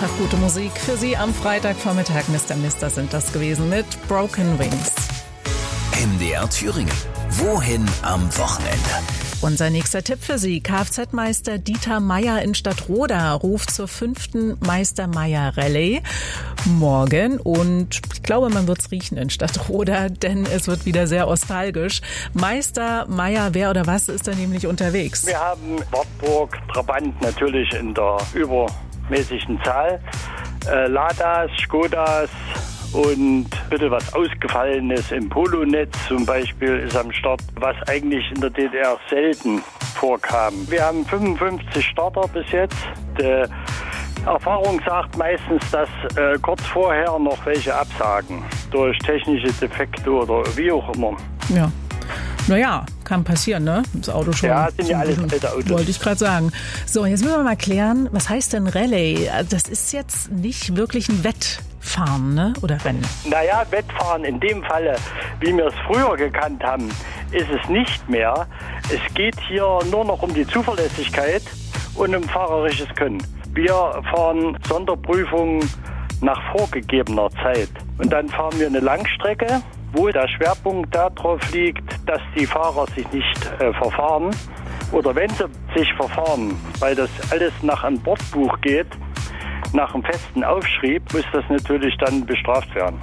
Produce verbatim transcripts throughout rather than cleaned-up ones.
einfach gute Musik für Sie am Freitagvormittag. Mister Mister sind das gewesen mit Broken Wings. M D R Thüringen. Wohin am Wochenende? Unser nächster Tipp für Sie. Kfz-Meister Dieter Meier in Stadtroda ruft zur fünften Meister-Meier-Rallye morgen. Und ich glaube, man wird es riechen in Stadtroda, denn es wird wieder sehr nostalgisch. Meister Meier, wer oder was ist da nämlich unterwegs? Wir haben Wartburg, Trabant natürlich in der übermäßigen Zahl, äh, Ladas, Skodas, und ein bisschen was Ausgefallenes im Polonetz zum Beispiel ist am Start, was eigentlich in der D D R selten vorkam. Wir haben fünfundfünfzig Starter bis jetzt. Die Erfahrung sagt meistens, dass äh, kurz vorher noch welche absagen durch technische Defekte oder wie auch immer. Ja. Naja, kann passieren, ne? Das Auto schon. Ja, sind ja alles alte Autos. Wollte ich gerade sagen. So, jetzt müssen wir mal klären, was heißt denn Rallye? Das ist jetzt nicht wirklich ein Wettfahren, ne? Oder Rennen? Naja, Wettfahren in dem Falle, wie wir es früher gekannt haben, ist es nicht mehr. Es geht hier nur noch um die Zuverlässigkeit und um fahrerisches Können. Wir fahren Sonderprüfungen nach vorgegebener Zeit. Und dann fahren wir eine Langstrecke, wo der Schwerpunkt darauf liegt, dass die Fahrer sich nicht äh, verfahren. Oder wenn sie sich verfahren, weil das alles nach einem Bordbuch geht, nach einem festen Aufschrieb, muss das natürlich dann bestraft werden.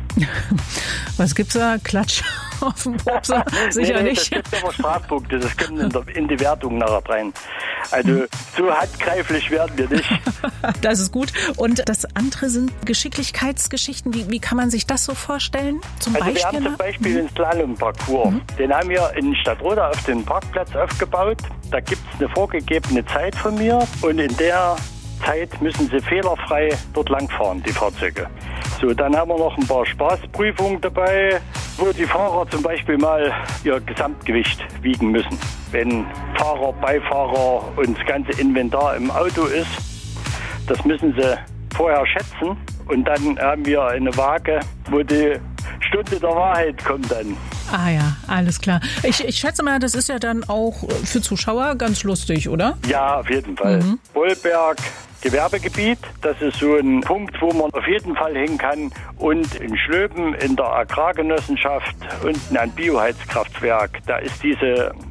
Was gibt's da? Klatsch auf dem Popser? Sicher nee, nee, nicht. Das gibt aber Strafpunkte, das kommt in, der, in die Wertung nachher rein. Also so handgreiflich werden wir nicht. Das ist gut. Und das andere sind Geschicklichkeitsgeschichten. Wie, wie kann man sich das so vorstellen? Zum also Beispiel? wir haben zum Beispiel den Slalom-Parcours. Mhm. Den haben wir in Stadtroda auf dem Parkplatz aufgebaut. Da gibt es eine vorgegebene Zeit von mir und in der Zeit müssen sie fehlerfrei dort langfahren, die Fahrzeuge. So, dann haben wir noch ein paar Spaßprüfungen dabei, wo die Fahrer zum Beispiel mal ihr Gesamtgewicht wiegen müssen. Wenn Fahrer, Beifahrer und das ganze Inventar im Auto ist, das müssen sie vorher schätzen. Und dann haben wir eine Waage, wo die Stunde der Wahrheit kommt dann. Ah ja, alles klar. Ich, ich schätze mal, das ist ja dann auch für Zuschauer ganz lustig, oder? Ja, auf jeden Fall. Mhm. Bollberg, Gewerbegebiet, das ist so ein Punkt, wo man auf jeden Fall hin kann. Und in Schlöben in der Agrargenossenschaft unten ein Bioheizkraftwerk, da ist diese